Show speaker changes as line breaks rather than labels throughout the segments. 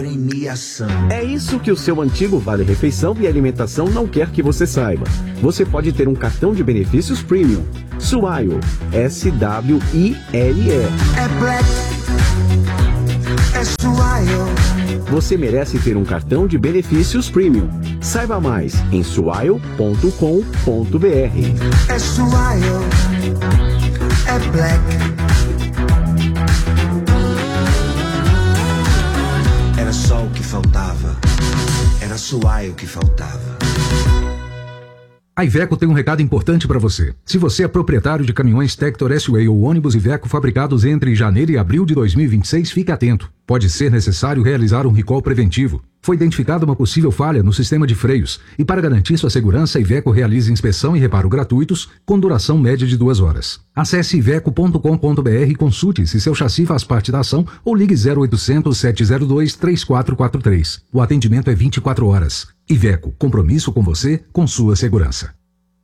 Premiação.
É isso que o seu antigo Vale Refeição e Alimentação não quer que você saiba. Você pode ter um cartão de benefícios Premium. Swile. SWILE.
É Black. É Swile.
Você merece ter um cartão de benefícios Premium. Saiba mais em swile.com.br.
É Swile. É Black. Era só o que faltava. Era Swile que faltava.
A Iveco tem um recado importante para você. Se você é proprietário de caminhões Tector S-Way ou ônibus Iveco fabricados entre janeiro e abril de 2026, fique atento. Pode ser necessário realizar um recall preventivo. Foi identificada uma possível falha no sistema de freios e, para garantir sua segurança, a Iveco realiza inspeção e reparo gratuitos com duração média de 2 horas. Acesse iveco.com.br e consulte se seu chassi faz parte da ação ou ligue 0800 702 3443. O atendimento é 24 horas. Iveco, compromisso com você, com sua segurança.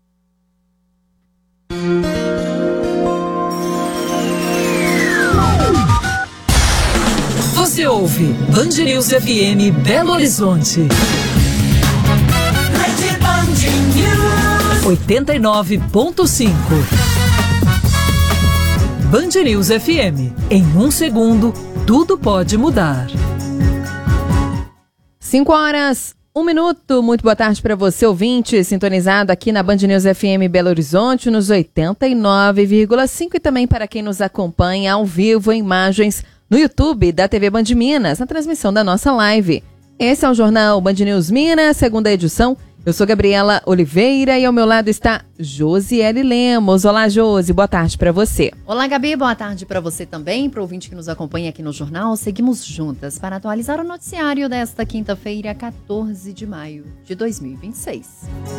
Você ouve Band News FM Belo Horizonte. 89.5. Band News FM. Em 1 segundo, tudo pode mudar.
5 horas, 1 minuto. Muito boa tarde para você, ouvinte, sintonizado aqui na Band News FM Belo Horizonte, nos 89,5 e também para quem nos acompanha ao vivo em imagens no YouTube da TV Band Minas, na transmissão da nossa live. Esse é o Jornal Band News Minas, segunda edição. Eu sou Gabriela Oliveira e ao meu lado está Josiele Lemos. Olá, Josi, boa tarde para você.
Olá, Gabi, boa tarde para você também, para o ouvinte que nos acompanha aqui no jornal. Seguimos juntas para atualizar o noticiário desta quinta-feira, 14 de maio de 2026.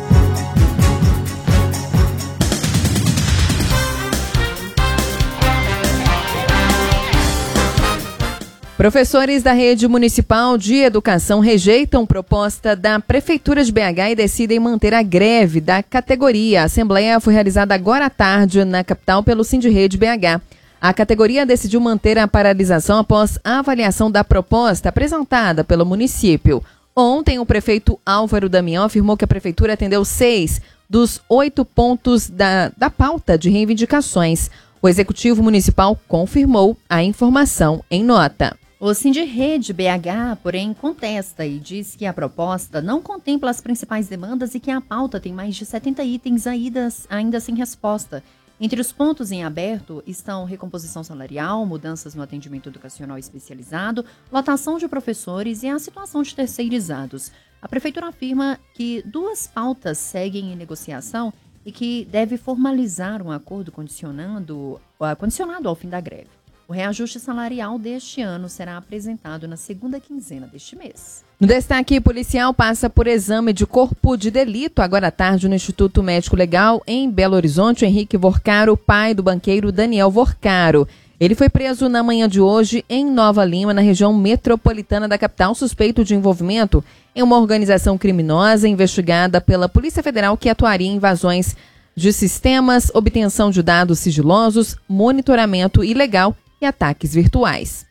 Professores da Rede Municipal de Educação rejeitam proposta da Prefeitura de BH e decidem manter a greve da categoria. A assembleia foi realizada agora à tarde na capital pelo Sindirrede BH. A categoria decidiu manter a paralisação após a avaliação da proposta apresentada pelo município. Ontem, o prefeito Álvaro Damião afirmou que a Prefeitura atendeu 6 dos 8 pontos da pauta de reivindicações. O Executivo Municipal confirmou a informação em nota.
O Sindirrede BH, porém, contesta e diz que a proposta não contempla as principais demandas e que a pauta tem mais de 70 itens ainda sem resposta. Entre os pontos em aberto estão recomposição salarial, mudanças no atendimento educacional especializado, lotação de professores e a situação de terceirizados. A Prefeitura afirma que 2 pautas seguem em negociação e que deve formalizar um acordo condicionado ao fim da greve. O reajuste salarial deste ano será apresentado na segunda quinzena deste mês.
No destaque policial, passa por exame de corpo de delito agora à tarde no Instituto Médico Legal em Belo Horizonte. Henrique Vorcaro, pai do banqueiro Daniel Vorcaro. Ele foi preso na manhã de hoje em Nova Lima, na região metropolitana da capital, suspeito de envolvimento em uma organização criminosa investigada pela Polícia Federal que atuaria em invasões de sistemas, obtenção de dados sigilosos, monitoramento ilegal e ataques virtuais.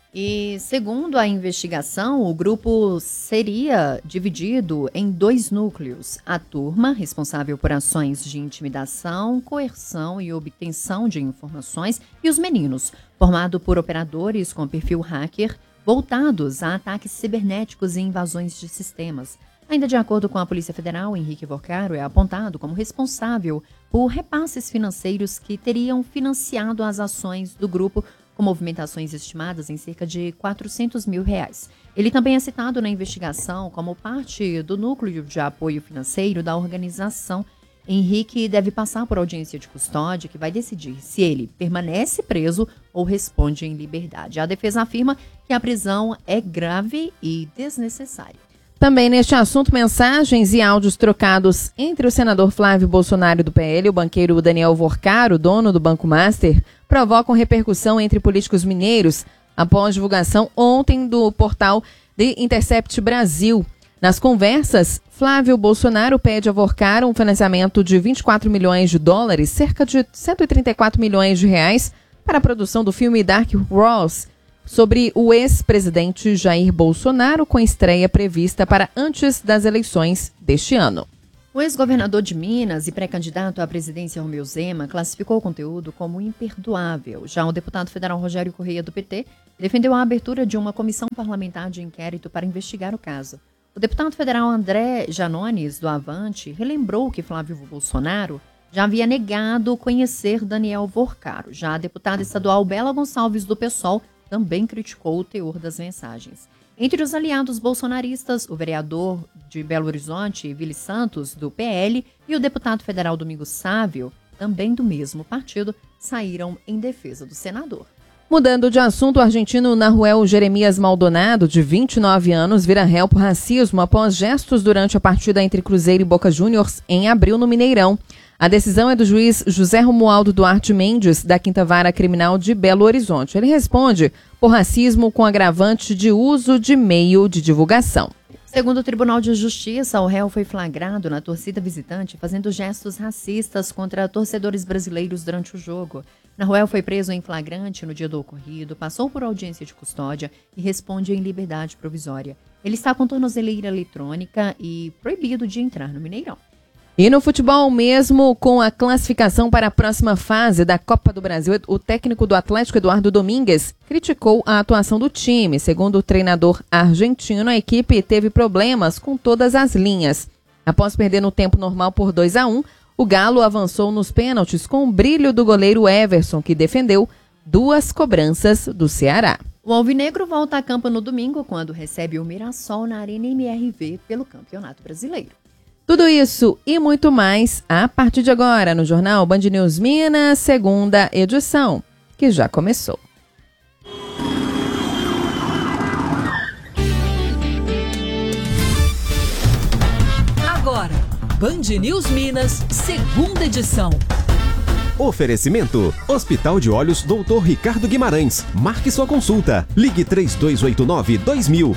E, segundo a investigação, o grupo seria dividido em 2 núcleos. A turma, responsável por ações de intimidação, coerção e obtenção de informações, e os meninos, formado por operadores com perfil hacker, voltados a ataques cibernéticos e invasões de sistemas. Ainda de acordo com a Polícia Federal, Henrique Vorcaro é apontado como responsável por repasses financeiros que teriam financiado as ações do grupo, com movimentações estimadas em cerca de R$400 mil. Ele também é citado na investigação como parte do núcleo de apoio financeiro da organização. Henrique deve passar por audiência de custódia, que vai decidir se ele permanece preso ou responde em liberdade. A defesa afirma que a prisão é grave e desnecessária.
Também neste assunto, mensagens e áudios trocados entre o senador Flávio Bolsonaro do PL e o banqueiro Daniel Vorcaro, dono do Banco Master, provocam repercussão entre políticos mineiros após divulgação ontem do portal The Intercept Brasil. Nas conversas, Flávio Bolsonaro pede a Vorcaro um financiamento de $24 milhões, cerca de R$134 milhões, para a produção do filme Dark Horse, sobre o ex-presidente Jair Bolsonaro, com estreia prevista para antes das eleições deste ano.
O ex-governador de Minas e pré-candidato à presidência Romeu Zema classificou o conteúdo como imperdoável. Já o deputado federal Rogério Correia, do PT, defendeu a abertura de uma comissão parlamentar de inquérito para investigar o caso. O deputado federal André Janones, do Avante, relembrou que Flávio Bolsonaro já havia negado conhecer Daniel Vorcaro. Já a deputada estadual Bela Gonçalves, do PSOL, também criticou o teor das mensagens. Entre os aliados bolsonaristas, o vereador de Belo Horizonte, Vili Santos, do PL, e o deputado federal Domingos Sávio, também do mesmo partido, saíram em defesa do senador.
Mudando de assunto, o argentino Nahuel Jeremias Maldonado, de 29 anos, vira réu por racismo após gestos durante a partida entre Cruzeiro e Boca Juniors em abril no Mineirão. A decisão é do juiz José Romualdo Duarte Mendes, da 5ª Vara Criminal de Belo Horizonte. Ele responde por racismo com agravante de uso de meio de divulgação.
Segundo o Tribunal de Justiça, o réu foi flagrado na torcida visitante fazendo gestos racistas contra torcedores brasileiros durante o jogo. Nahuel foi preso em flagrante no dia do ocorrido, passou por audiência de custódia e responde em liberdade provisória. Ele está com tornozeleira eletrônica e proibido de entrar no Mineirão.
E no futebol, mesmo com a classificação para a próxima fase da Copa do Brasil, o técnico do Atlético, Eduardo Domingues, criticou a atuação do time. Segundo o treinador argentino, a equipe teve problemas com todas as linhas. Após perder no tempo normal por 2-1, o Galo avançou nos pênaltis com o brilho do goleiro Everson, que defendeu 2 cobranças do Ceará.
O Alvinegro volta a campo no domingo, quando recebe o Mirassol na Arena MRV pelo Campeonato Brasileiro.
Tudo isso e muito mais a partir de agora no Jornal Band News Minas, 2ª edição, que já começou.
Agora, Band News Minas, 2ª edição.
Oferecimento: Hospital de Olhos Dr. Ricardo Guimarães. Marque sua consulta. Ligue 3289-2000.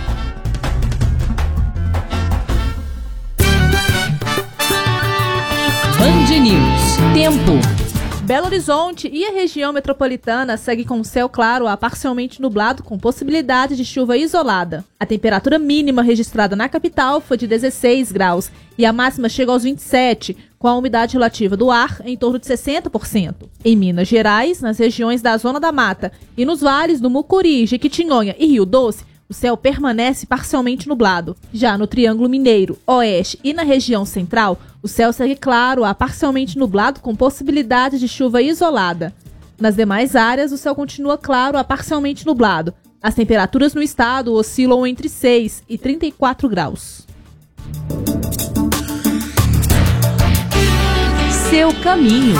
Band News. Tempo.
Belo Horizonte e a região metropolitana segue com céu claro a parcialmente nublado com possibilidade de chuva isolada. A temperatura mínima registrada na capital foi de 16 graus e a máxima chega aos 27, com a umidade relativa do ar em torno de 60%. Em Minas Gerais, nas regiões da Zona da Mata e nos vales do Mucuri, Jequitinhonha e Rio Doce, o céu permanece parcialmente nublado. Já no Triângulo Mineiro, Oeste e na região central, o céu segue claro a parcialmente nublado com possibilidade de chuva isolada. Nas demais áreas, o céu continua claro a parcialmente nublado. As temperaturas no estado oscilam entre 6 e 34 graus.
Seu caminho.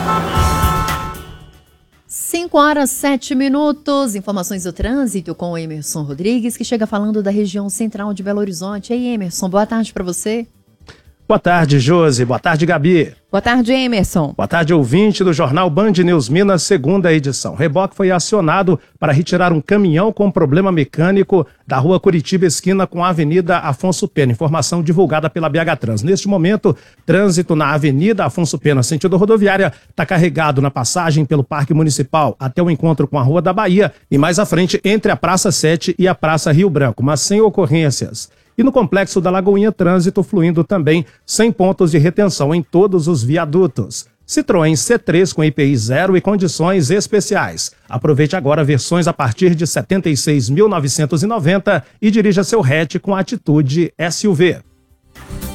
5h07. Informações do trânsito com o Emerson Rodrigues, que chega falando da região central de Belo Horizonte. E aí, Emerson, boa tarde para você.
Boa tarde, Josi. Boa tarde, Gabi.
Boa tarde, Emerson.
Boa tarde, ouvinte do Jornal Band News Minas, 2ª edição. Reboque foi acionado para retirar um caminhão com problema mecânico da rua Curitiba, esquina com a Avenida Afonso Pena. Informação divulgada pela BH Trans. Neste momento, trânsito na Avenida Afonso Pena, sentido rodoviária, está carregado na passagem pelo Parque Municipal até o encontro com a Rua da Bahia e mais à frente entre a Praça 7 e a Praça Rio Branco, mas sem ocorrências. E no Complexo da Lagoinha, trânsito fluindo também sem pontos de retenção em todos os viadutos. Citroën C3 com IPI 0 e condições especiais. Aproveite agora versões a partir de R$ 76.990 e dirija seu hatch com atitude SUV.